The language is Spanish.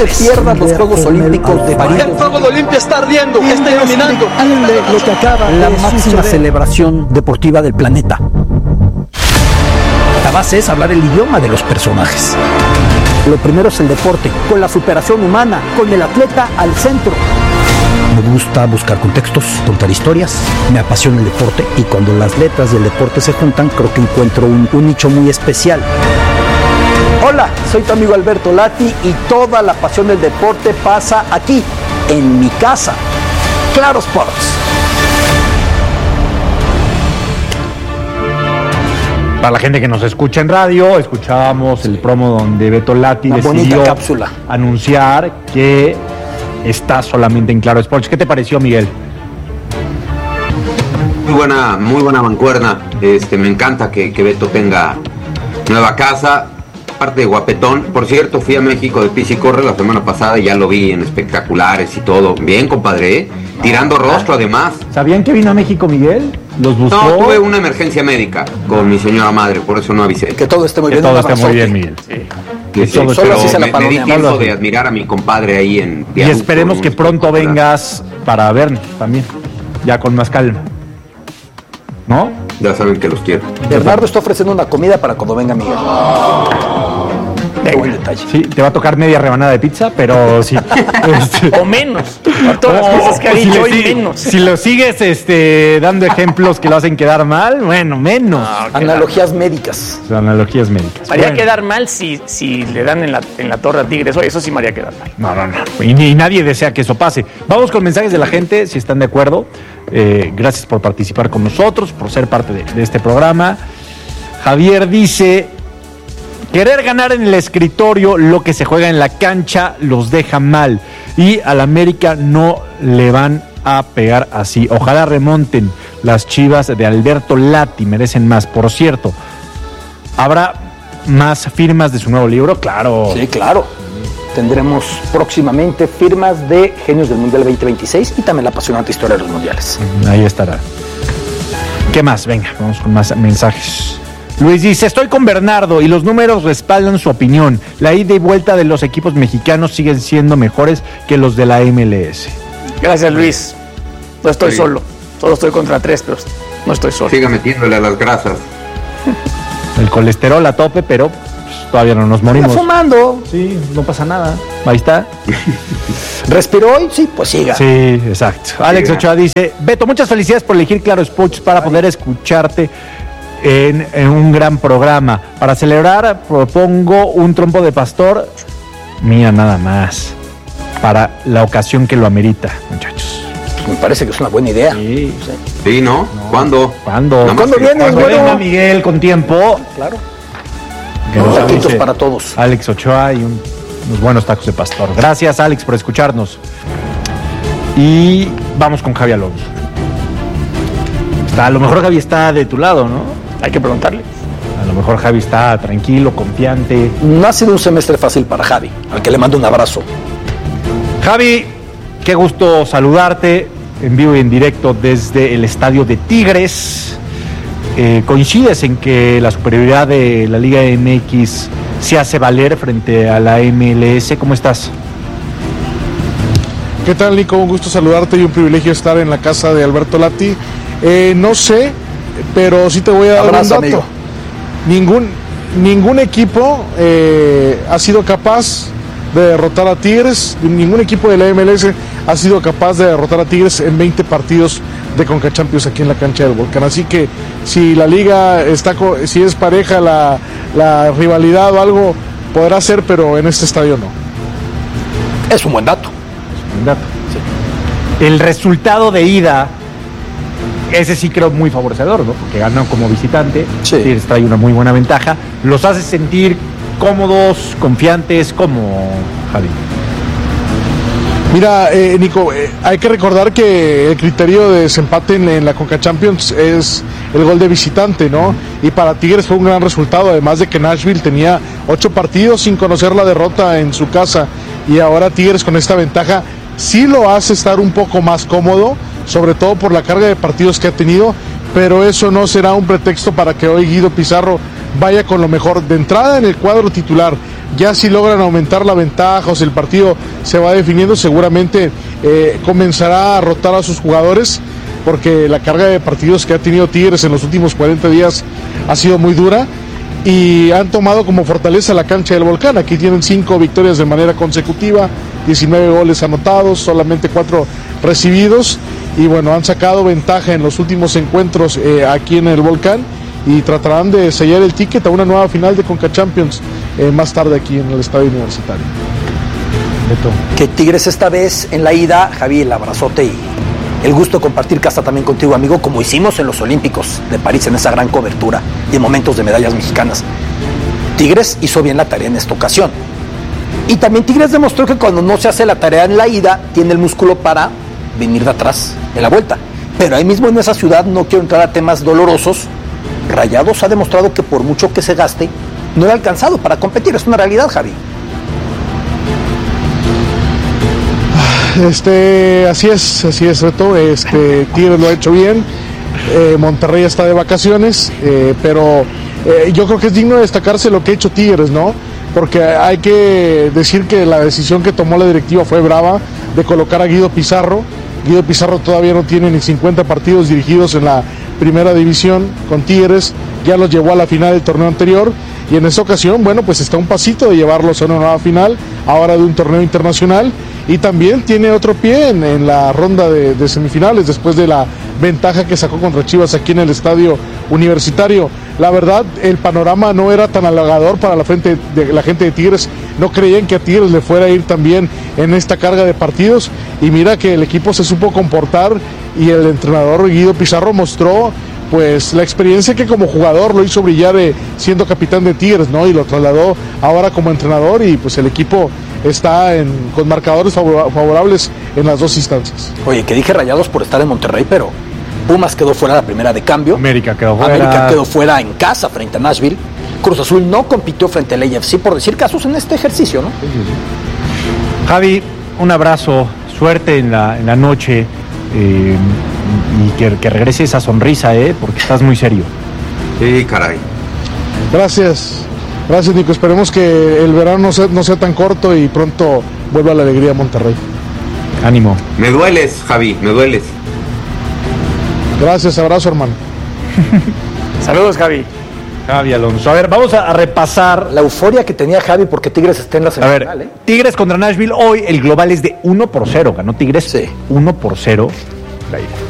te pierdas los Juegos Olímpicos de París. El fuego de Olimpia está ardiendo, está iluminando. Lo que acaba la máxima celebración deportiva del planeta. La base es hablar el idioma de los personajes. Lo primero es el deporte, con la superación humana, con el atleta al centro. Me gusta buscar contextos, contar historias, me apasiona el deporte y cuando las letras del deporte se juntan creo que encuentro un nicho muy especial. Hola, soy tu amigo Alberto Lati y toda la pasión del deporte pasa aquí, en mi casa. Claro Sports. Para la gente que nos escucha en radio, escuchábamos el promo donde Beto Lati decidió anunciar que está solamente en Claro Sports. ¿Qué te pareció, Miguel? Muy buena mancuerna. Me encanta que Beto tenga nueva casa, parte de guapetón. Por cierto, fui a México de pis y corre la semana pasada y ya lo vi en espectaculares y todo. Bien, compadre, tirando rostro además. ¿Sabían que vino a México, Miguel? ¿Los buscó? No, tuve una emergencia médica con mi señora madre, por eso no avisé. Que todo esté muy bien. Que todo esté muy bien, Miguel. Sí. Solo así se la me di tiempo de admirar a mi compadre ahí en Viaducto. Y esperemos que pronto vengas para vernos también, ya con más calma. ¿No? Ya saben que los quiero. Bernardo está ofreciendo una comida para cuando venga Miguel. Qué buen detalle. Sí, te va a tocar media rebanada de pizza, pero sí. O menos. A todas las cosas que ha dicho hoy, menos. Si lo sigues dando ejemplos que lo hacen quedar mal, bueno, menos. No, analogías médicas. Analogías médicas. Haría quedar mal si le dan en la torre a Tigres. Eso sí me haría quedar mal. No. Y nadie desea que eso pase. Vamos con mensajes de la gente, si están de acuerdo. Gracias por participar con nosotros, por ser parte de este programa. Javier dice: querer ganar en el escritorio lo que se juega en la cancha los deja mal. Y al América no le van a pegar así. Ojalá remonten. Las Chivas de Alberto Lati merecen más. Por cierto, ¿habrá más firmas de su nuevo libro? Claro. Sí, claro. Tendremos próximamente firmas de Genios del Mundial 2026 y también la apasionante historia de los mundiales. Ahí estará. ¿Qué más? Venga, vamos con más mensajes. Luis dice: estoy con Bernardo y los números respaldan su opinión. La ida y vuelta de los equipos mexicanos siguen siendo mejores que los de la MLS. Gracias, Luis. No estoy solo. Solo estoy contra 3, pero no estoy solo. Siga metiéndole a las grasas. El colesterol a tope, pero pues, todavía no nos morimos. Está fumando. Sí, no pasa nada. Ahí está. ¿Respiró hoy? Sí, pues siga. Sí, exacto. Alex Ochoa dice: Beto, muchas felicidades por elegir Claro Sports para poder escucharte en un gran programa. Para celebrar propongo un trompo de pastor, mía nada más, para la ocasión que lo amerita, muchachos. Me parece que es una buena idea. Sí, ¿no? ¿Cuándo? ¿Cuándo vienes, bueno? Venga, Miguel, con tiempo. Claro. Taquitos para todos. Alex Ochoa y unos buenos tacos de pastor. Gracias, Alex, por escucharnos. Y vamos con Javi Alonso. A lo mejor Javi está de tu lado, ¿no? Hay que preguntarle. A lo mejor Javi está tranquilo, confiante. No ha sido un semestre fácil para Javi, al que le mando un abrazo. Javi, qué gusto saludarte en vivo y en directo desde el estadio de Tigres. ¿Coincides en que la superioridad de la Liga MX se hace valer frente a la MLS? ¿Cómo estás? ¿Qué tal, Nico? Un gusto saludarte y un privilegio estar en la casa de Alberto Lati. No sé, pero sí te voy a dar un dato. Amigo. Ningún equipo ha sido capaz de derrotar a Tigres, ningún equipo de la MLS ha sido capaz de derrotar a Tigres en 20 partidos de Conca Champions aquí en la cancha del Volcán. Así que si la liga si es pareja la rivalidad o algo, podrá ser, pero en este estadio no. Es un buen dato. Sí. El resultado de ida, ese sí creo muy favorecedor, ¿no? Porque ganan como visitante, sí. Tigres trae una muy buena ventaja, los hace sentir cómodos, confiantes, como Javi. Mira, Nico, hay que recordar que el criterio de desempate en la Conca Champions es el gol de visitante, ¿no? Y para Tigres fue un gran resultado, además de que Nashville tenía 8 partidos sin conocer la derrota en su casa, y ahora Tigres con esta ventaja sí lo hace estar un poco más cómodo, sobre todo por la carga de partidos que ha tenido, pero eso no será un pretexto para que hoy Guido Pizarro vaya con lo mejor. De entrada en el cuadro titular, Ya si logran aumentar la ventaja o si el partido se va definiendo, seguramente comenzará a rotar a sus jugadores, porque la carga de partidos que ha tenido Tigres en los últimos 40 días ha sido muy dura, y han tomado como fortaleza la cancha del Volcán. Aquí tienen 5 victorias de manera consecutiva, 19 goles anotados, solamente 4 recibidos, y bueno, han sacado ventaja en los últimos encuentros aquí en el Volcán, y tratarán de sellar el ticket a una nueva final de Conca Champions más tarde aquí en el Estadio Universitario. Beto. Que Tigres esta vez en la ida, Javi, el abrazote y el gusto de compartir casa también contigo, amigo, como hicimos en los Olímpicos de París en esa gran cobertura y en momentos de medallas mexicanas. Tigres hizo bien la tarea en esta ocasión. Y también Tigres demostró que cuando no se hace la tarea en la ida, tiene el músculo para venir de atrás en la vuelta. Pero ahí mismo en esa ciudad, no quiero entrar a temas dolorosos, Rayados ha demostrado que por mucho que se gaste, no le ha alcanzado para competir. Es una realidad, Javi. Así es, Beto. Tigres lo ha hecho bien. Monterrey está de vacaciones, pero yo creo que es digno de destacarse lo que ha hecho Tigres, ¿no? Porque hay que decir que la decisión que tomó la directiva fue brava, de colocar a Guido Pizarro. Guido Pizarro todavía no tiene ni 50 partidos dirigidos en la primera división con Tigres, ya los llevó a la final del torneo anterior, y en esta ocasión, bueno, pues está un pasito de llevarlos a una nueva final, ahora de un torneo internacional, y también tiene otro pie en la ronda de semifinales, después de la ventaja que sacó contra Chivas aquí en el Estadio Universitario. La verdad, el panorama no era tan halagador para la gente de Tigres, no creían que a Tigres le fuera a ir tan bien en esta carga de partidos, y mira que el equipo se supo comportar, y el entrenador Guido Pizarro mostró pues la experiencia que como jugador lo hizo brillar siendo capitán de Tigres, ¿no? Y lo trasladó ahora como entrenador, y pues el equipo está con marcadores favorables en las dos instancias. Oye, que dije Rayados por estar en Monterrey, pero Pumas quedó fuera la primera de cambio. América quedó fuera en casa frente a Nashville. Cruz Azul no compitió frente al AFC, por decir casos en este ejercicio, ¿no? Javi, un abrazo, suerte en la noche, y que regrese esa sonrisa, porque estás muy serio. Sí, caray. Gracias, Nico. Esperemos que el verano no sea tan corto y pronto vuelva la alegría a Monterrey. Ánimo. Me dueles, Javi, me dueles. Gracias, abrazo, hermano. Saludos, Javi. Javi Alonso. A ver, vamos a repasar la euforia que tenía Javi porque Tigres está en la semifinal. A ver, Tigres contra Nashville. Hoy el global es de 1-0. Ganó Tigres 1-0. La ida.